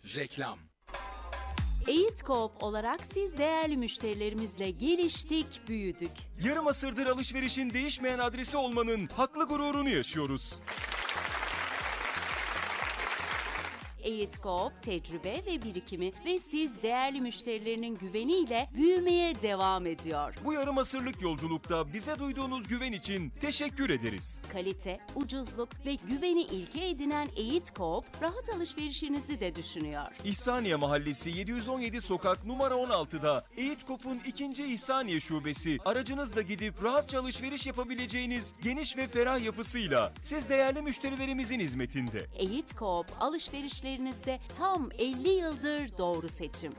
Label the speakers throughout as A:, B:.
A: Reklam.
B: Eğit Coop olarak siz değerli müşterilerimizle geliştik, büyüdük.
C: Yarım asırdır alışverişin değişmeyen adresi olmanın haklı gururunu yaşıyoruz.
B: Eğit Coop tecrübe ve birikimi ve siz değerli müşterilerinin güveniyle büyümeye devam ediyor.
C: Bu yarım asırlık yolculukta bize duyduğunuz güven için teşekkür ederiz.
B: Kalite, ucuzluk ve güveni ilke edinen Eğit Coop rahat alışverişinizi de düşünüyor.
C: İhsaniye Mahallesi 717 sokak numara 16'da Eğit Coop'un 2. İhsaniye şubesi aracınızla gidip rahatça alışveriş yapabileceğiniz geniş ve ferah yapısıyla siz değerli müşterilerimizin hizmetinde.
B: Eğit Coop alışverişlerinizde tam 50 yıldır doğru seçim.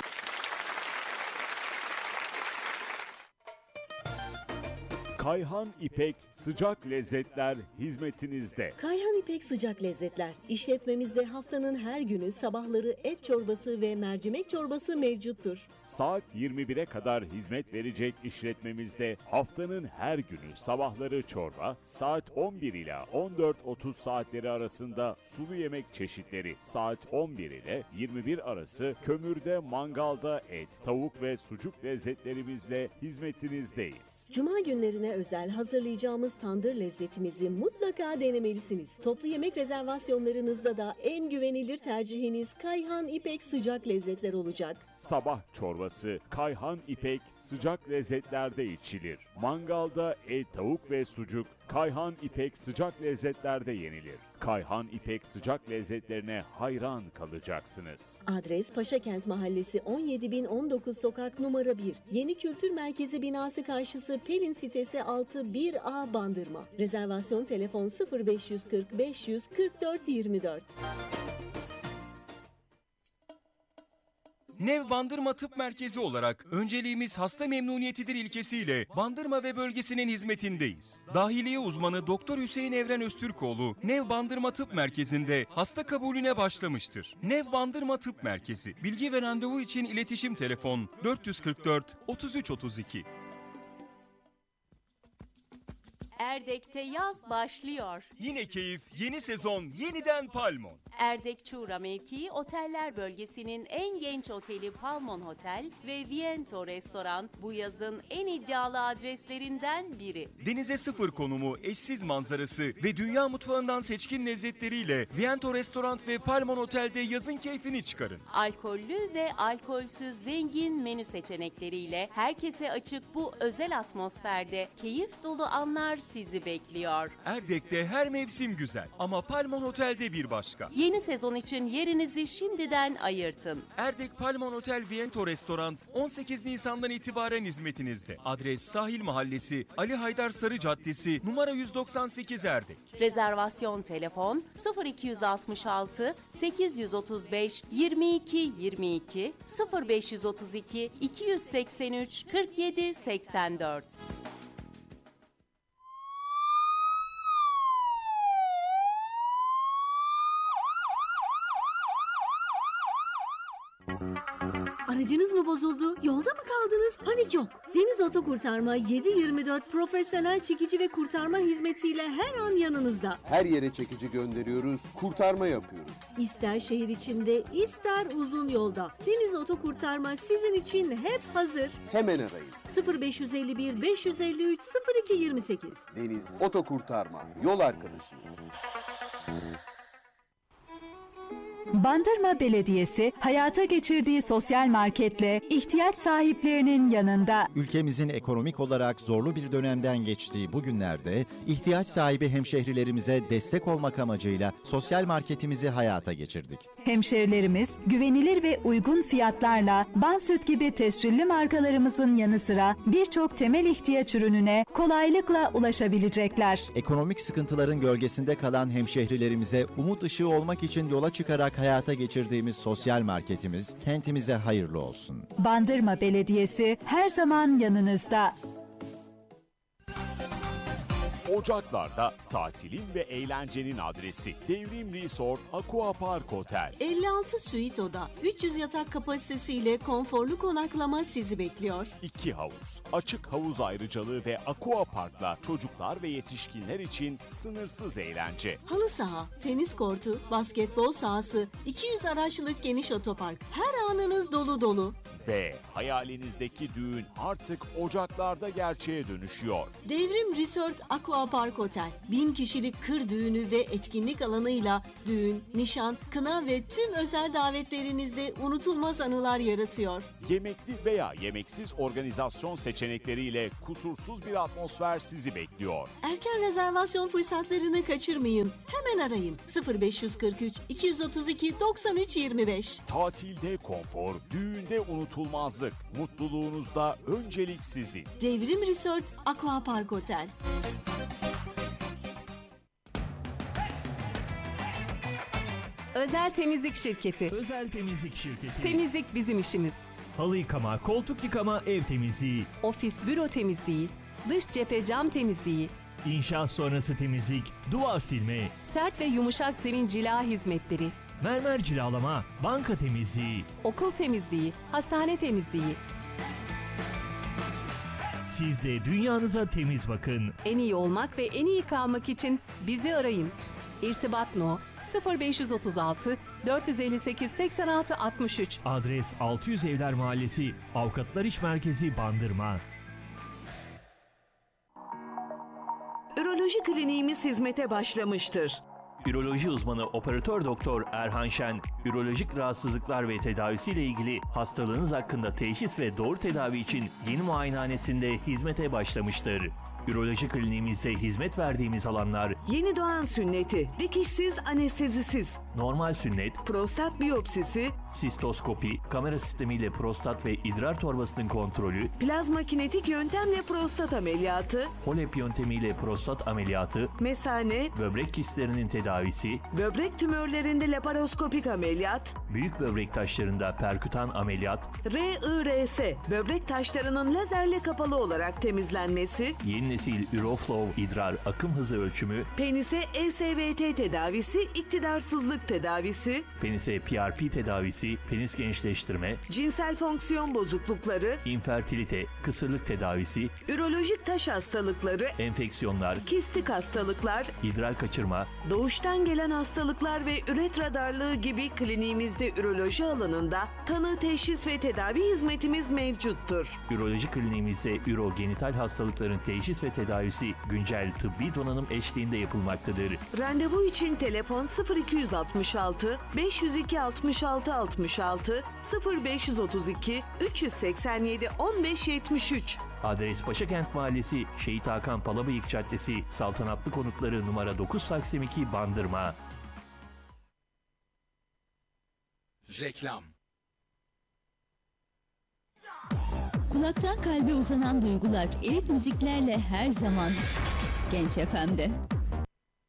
D: Kayhan İpek Sıcak Lezzetler hizmetinizde.
E: Kayhan İpek Sıcak Lezzetler. İşletmemizde haftanın her günü sabahları et çorbası ve mercimek çorbası mevcuttur.
D: Saat 21'e kadar hizmet verecek işletmemizde haftanın her günü sabahları çorba, saat 11 ile 14.30 saatleri arasında sulu yemek çeşitleri, saat 11 ile 21 arası kömürde, mangalda et, tavuk ve sucuk lezzetlerimizle hizmetinizdeyiz.
E: Cuma günlerine özel hazırlayacağımız tandır lezzetimizi mutlaka denemelisiniz. Toplu yemek rezervasyonlarınızda da en güvenilir tercihiniz Kayhan İpek Sıcak Lezzetler olacak.
D: Sabah çorbası Kayhan İpek Sıcak Lezzetlerde içilir. Mangalda et, tavuk ve sucuk Kayhan İpek Sıcak Lezzetlerde yenilir. Kayhan İpek Sıcak Lezzetlerine hayran kalacaksınız.
E: Adres Paşakent Mahallesi 17.019 sokak numara 1. Yeni Kültür Merkezi binası karşısı Pelin sitesi 6 1A Bandırma. Rezervasyon telefon 0540 544 24.
C: Nev Bandırma Tıp Merkezi olarak önceliğimiz hasta memnuniyetidir ilkesiyle Bandırma ve bölgesinin hizmetindeyiz. Dahiliye uzmanı Doktor Hüseyin Evren Öztürkoğlu, Nev Bandırma Tıp Merkezi'nde hasta kabulüne başlamıştır. Nev Bandırma Tıp Merkezi. Bilgi ve randevu için iletişim telefon 444 33 32.
B: Erdek'te yaz başlıyor.
C: Yine keyif, yeni sezon, yeniden Palmon.
B: Erdek Çuğra mevkii oteller bölgesinin en genç oteli Palmon Hotel ve Viento Restoran bu yazın en iddialı adreslerinden biri.
C: Denize sıfır konumu, eşsiz manzarası ve dünya mutfağından seçkin lezzetleriyle Viento Restoran ve Palmon Otel'de yazın keyfini çıkarın.
B: Alkollü ve alkolsüz zengin menü seçenekleriyle herkese açık bu özel atmosferde keyif dolu anlar sizi bekliyor.
C: Erdek'te her mevsim güzel ama Palmon Otel'de bir başka.
B: Yeni sezon için yerinizi şimdiden ayırtın.
C: Erdek Palmon Otel Viento Restoran 18 Nisan'dan itibaren hizmetinizde. Adres Sahil Mahallesi, Ali Haydar Sarı Caddesi, numara 198 Erdek.
B: Rezervasyon telefon 0266 835 22 22 0532 283 47 84.
E: Aracınız mı bozuldu? Yolda mı kaldınız? Panik yok. Deniz Oto Kurtarma 7/24 profesyonel çekici ve kurtarma hizmetiyle her an yanınızda.
F: Her yere çekici gönderiyoruz, kurtarma yapıyoruz.
E: İster şehir içinde, ister uzun yolda. Deniz Oto Kurtarma sizin için hep hazır.
F: Hemen arayın.
E: 0551 553 0228.
F: Deniz Oto Kurtarma, yol arkadaşınız.
G: Bandırma Belediyesi hayata geçirdiği sosyal marketle ihtiyaç sahiplerinin yanında.
H: Ülkemizin ekonomik olarak zorlu bir dönemden geçtiği bu günlerde ihtiyaç sahibi hemşehrilerimize destek olmak amacıyla sosyal marketimizi hayata geçirdik.
G: Hemşehrilerimiz güvenilir ve uygun fiyatlarla Bansüt gibi tescilli markalarımızın yanı sıra birçok temel ihtiyaç ürününe kolaylıkla ulaşabilecekler.
H: Ekonomik sıkıntıların gölgesinde kalan hemşehrilerimize umut ışığı olmak için yola çıkarak hayata geçirdiğimiz sosyal marketimiz kentimize hayırlı olsun.
G: Bandırma Belediyesi her zaman yanınızda.
D: Ocaklar'da tatilin ve eğlencenin adresi Devrim Resort Aquapark Otel.
E: 56 suite oda, 300 yatak kapasitesiyle konforlu konaklama sizi bekliyor.
D: 2 havuz, açık havuz ayrıcalığı ve aquaparkla çocuklar ve yetişkinler için sınırsız eğlence.
E: Halı saha, tenis kortu, basketbol sahası, 200 araçlık geniş otopark. Her anınız dolu dolu.
D: Ve hayalinizdeki düğün artık Ocaklar'da gerçeğe dönüşüyor.
E: Devrim Resort Aquapark Otel, 1000 kişilik kır düğünü ve etkinlik alanıyla düğün, nişan, kına ve tüm özel davetlerinizde unutulmaz anılar yaratıyor.
D: Yemekli veya yemeksiz organizasyon seçenekleriyle kusursuz bir atmosfer sizi bekliyor.
E: Erken rezervasyon fırsatlarını kaçırmayın. Hemen arayın 0543 232 93 25.
D: Tatilde konfor, düğünde unutulmazlık, mutluluğunuzda öncelik sizin.
E: Devrim Resort Aquapark Otel.
B: Özel Temizlik Şirketi.
A: Özel Temizlik Şirketi.
B: Temizlik bizim işimiz.
A: Halı yıkama, koltuk yıkama, ev temizliği,
B: Ofis, büro temizliği, dış cephe cam temizliği,
A: inşaat sonrası temizlik, duvar silme,
B: sert ve yumuşak zemin cila hizmetleri,
A: mermer cilalama, banka temizliği.
B: okul temizliği, hastane temizliği.
A: Siz de dünyanıza temiz bakın.
B: En iyi olmak ve en iyi kalmak için bizi arayın. İrtibat No 0536 458 86 63.
A: Adres 600 Evler Mahallesi, Avukatlar İş Merkezi, Bandırma.
I: Üroloji kliniğimiz hizmete başlamıştır.
A: Üroloji uzmanı operatör doktor Erhan Şen, ürolojik rahatsızlıklar ve tedavisiyle ilgili hastalığınız hakkında teşhis ve doğru tedavi için yeni muayenehanesinde hizmete başlamıştır. Üroloji kliniğimizde hizmet verdiğimiz alanlar:
I: Yeni doğan sünneti, dikişsiz, anestezisiz,
A: normal sünnet,
I: prostat biyopsisi,
A: sistoskopi, kamera sistemiyle prostat ve idrar torbasının kontrolü,
I: plazma kinetik yöntemle prostat ameliyatı,
A: HOLEP yöntemiyle prostat ameliyatı,
I: mesane,
A: böbrek kistlerinin tedavisi,
I: böbrek tümörlerinde laparoskopik ameliyat,
A: büyük böbrek taşlarında perkütan ameliyat,
I: RIRS, böbrek taşlarının lazerle kapalı olarak temizlenmesi,
A: yeni nesil Uroflow idrar akım hızı ölçümü,
I: penise ESVT tedavisi, iktidarsızlık tedavisi,
A: penise PRP tedavisi, penis gençleştirme,
I: cinsel fonksiyon bozuklukları,
A: infertilite, kısırlık tedavisi,
I: ürolojik taş hastalıkları,
A: enfeksiyonlar,
I: kistik hastalıklar,
A: idrar kaçırma,
I: doğuştan gelen hastalıklar ve üretra darlığı gibi kliniğimizde üroloji alanında tanı, teşhis ve tedavi hizmetimiz mevcuttur.
A: üroloji kliniğimizde ürogenital hastalıkların teşhis ve tedavisi güncel tıbbi donanım eşliğinde yapılmaktadır.
I: Randevu için telefon 0266 502 66 66 0532 387 15 73.
A: Adres Paşakent Mahallesi, Şehit Hakan Palabıyık Caddesi, Saltanatlı Konutları numara 9 Taksim 2, Bandırma.
J: Reklam.
K: Kulaktan kalbe uzanan duygular elit müziklerle her zaman Genç FM'de.